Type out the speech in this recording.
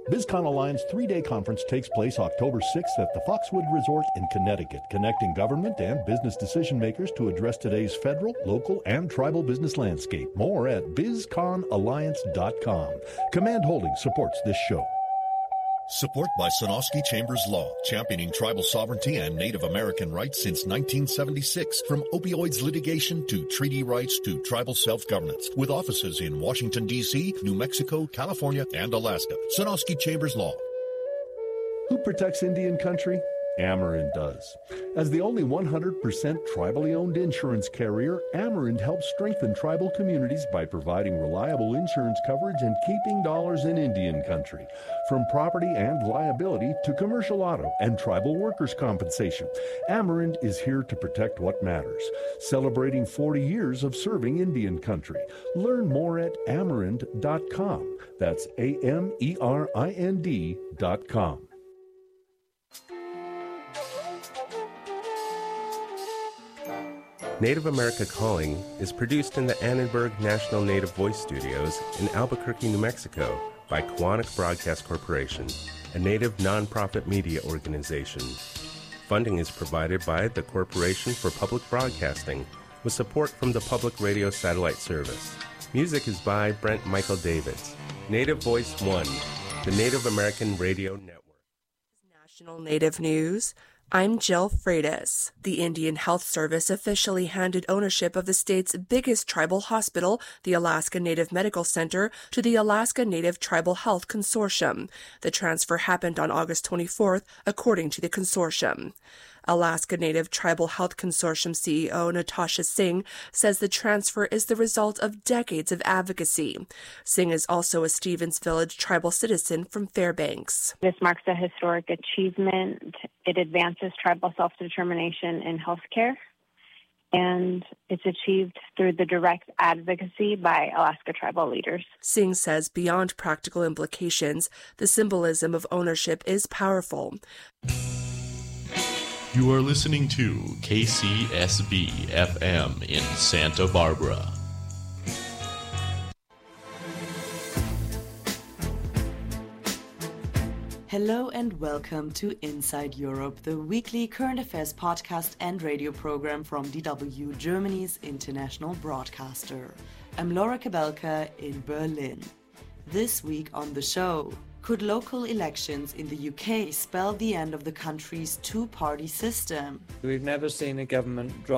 BizCon Alliance 3-day conference takes place October 6th at the Foxwood Resort in Connecticut, connecting government and business decision makers to address today's federal, local, and tribal business landscape. More at bizconalliance.com. Command Holdings supports this show. Support by Sonosky Chambers Law, championing tribal sovereignty and Native American rights since 1976. From opioids litigation to treaty rights to tribal self-governance. With offices in Washington, D.C., New Mexico, California, and Alaska. Sonosky Chambers Law. Who protects Indian country? Amerind does. As the only 100% tribally owned insurance carrier, Amerind helps strengthen tribal communities by providing reliable insurance coverage and keeping dollars in Indian country. From property and liability to commercial auto and tribal workers' compensation, Amerind is here to protect what matters. Celebrating 40 years of serving Indian country. Learn more at Amerind.com. That's AMERIND.com. Native America Calling is produced in the Annenberg National Native Voice Studios in Albuquerque, New Mexico by Quantic Broadcast Corporation, a Native nonprofit media organization. Funding is provided by the Corporation for Public Broadcasting with support from the Public Radio Satellite Service. Music is by Brent Michael Davids. Native Voice One, the Native American Radio Network. National Native News. I'm Jill Freitas. The Indian Health Service officially handed ownership of the state's biggest tribal hospital, the Alaska Native Medical Center, to the Alaska Native Tribal Health Consortium. The transfer happened on August 24th, according to the consortium. Alaska Native Tribal Health Consortium CEO Natasha Singh says the transfer is the result of decades of advocacy. Singh is also a Stevens Village tribal citizen from Fairbanks. This marks a historic achievement. It advances tribal self-determination in healthcare, and it's achieved through the direct advocacy by Alaska tribal leaders. Singh says beyond practical implications, the symbolism of ownership is powerful. You are listening to KCSB FM in Santa Barbara. Hello and welcome to Inside Europe, the weekly current affairs podcast and radio program from DW, Germany's international broadcaster. I'm Laura Kabelka in Berlin. This week on the show, could local elections in the UK spell the end of the country's two-party system? We've never seen a government drop